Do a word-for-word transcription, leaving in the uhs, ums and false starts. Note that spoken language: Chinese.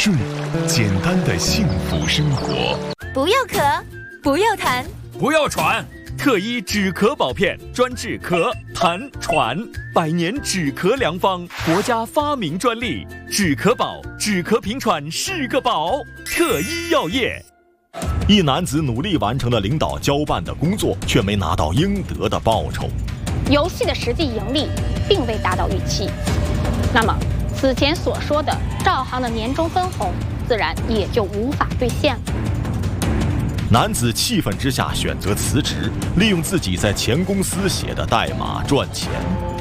顺，简单的幸福生活。 不要咳，不要痰， 不要喘。特医止咳宝片，专治咳、痰、喘，百年止咳良方，国家发明专利。止咳宝，止咳平喘是个宝。特医药业。 一男子努力完成了领导交办的工作，却没拿到应得的报酬。 游戏的实际盈利并未达到预期，那么此前所说的兆航的年终分红自然也就无法兑现了。 男子气愤之下选择辞职，利用自己在前公司写的代码赚钱。